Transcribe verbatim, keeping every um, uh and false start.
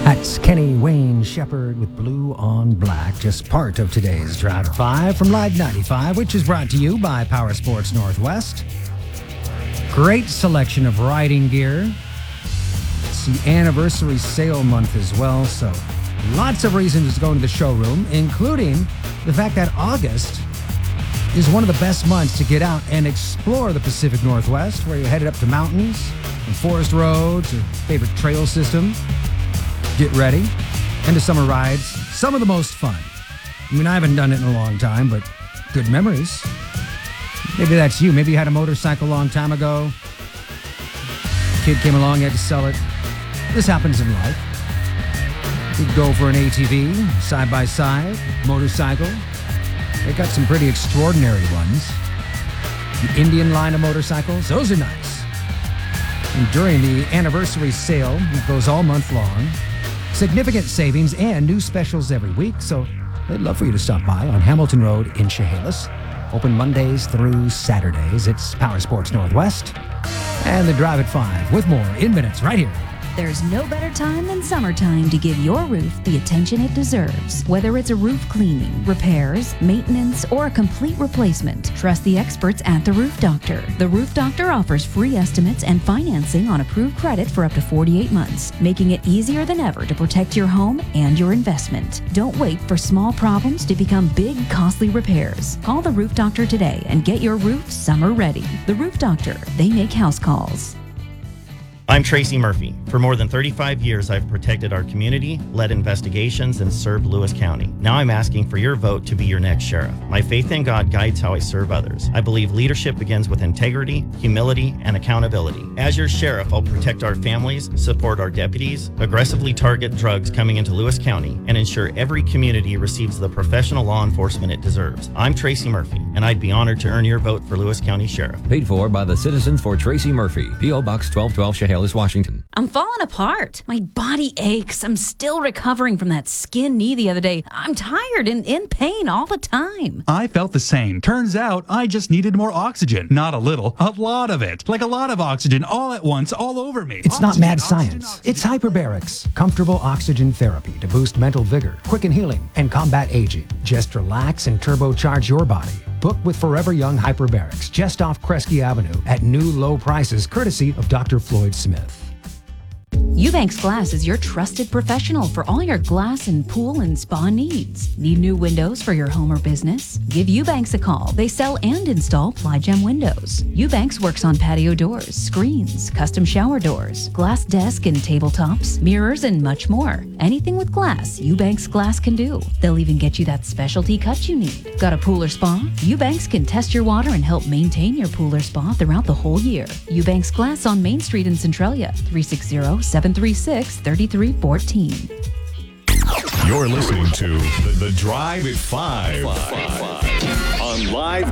That's Kenny Wayne Shepherd with Blue on Black, just part of today's Drive at five from Live ninety-five, which is brought to you by Power Sports Northwest. Great selection of riding gear. It's the anniversary sale month as well, so lots of reasons to go to the showroom, including the fact that August is one of the best months to get out and explore the Pacific Northwest, where you're headed up to mountains and forest roads or favorite trail system. Get ready. End of summer rides. Some of the most fun. I mean, I haven't done it in a long time, but good memories. Maybe that's you. Maybe you had a motorcycle a long time ago. Kid came along, you had to sell it. This happens in life. You'd go for an A T V, side by side, motorcycle. They got some pretty extraordinary ones. The Indian line of motorcycles, those are nice. And during the anniversary sale, it goes all month long. Significant savings and new specials every week, so they'd love for you to stop by on Hamilton Road in Chehalis. Open Mondays through Saturdays. It's Power Sports Northwest and the Drive at five with more in minutes right here. There's no better time than summertime to give your roof the attention it deserves. Whether it's a roof cleaning, repairs, maintenance, or a complete replacement, trust the experts at The Roof Doctor. The Roof Doctor offers free estimates and financing on approved credit for up to forty-eight months, making it easier than ever to protect your home and your investment. Don't wait for small problems to become big, costly repairs. Call The Roof Doctor today and get your roof summer ready. The Roof Doctor, they make house calls. I'm Tracy Murphy. For more than thirty-five years, I've protected our community, led investigations, and served Lewis County. Now I'm asking for your vote to be your next sheriff. My faith in God guides how I serve others. I believe leadership begins with integrity, humility, and accountability. As your sheriff, I'll protect our families, support our deputies, aggressively target drugs coming into Lewis County, and ensure every community receives the professional law enforcement it deserves. I'm Tracy Murphy, and I'd be honored to earn your vote for Lewis County Sheriff. Paid for by the Citizens for Tracy Murphy. P O. Box twelve twelve, Chehalis, Washington. I'm falling apart. My body aches. I'm still recovering from that skin knee the other day. I'm tired and in pain all the time. I felt the same. Turns out I just needed more oxygen. Not a little, a lot of it. Like a lot of oxygen all at once, all over me. It's Oxygen, not mad oxygen, science. oxygen. It's hyperbarics, comfortable oxygen therapy to boost mental vigor, quicken healing, and combat aging. Just relax and turbocharge your body. Book with Forever Young Hyperbarics just off Kresge Avenue at new low prices courtesy of Doctor Floyd Smith. Eubanks Glass is your trusted professional for all your glass and pool and spa needs. Need new windows for your home or business? Give Eubanks a call. They sell and install Plygem windows. Eubanks works on patio doors, screens, custom shower doors, glass desk and tabletops, mirrors, and much more. Anything with glass, Eubanks Glass can do. They'll even get you that specialty cut you need. Got a pool or spa? Eubanks can test your water and help maintain your pool or spa throughout the whole year. Eubanks Glass on Main Street in Centralia, three six zero, seven three six, three three one four. You're listening to The, the Drive at five, on Live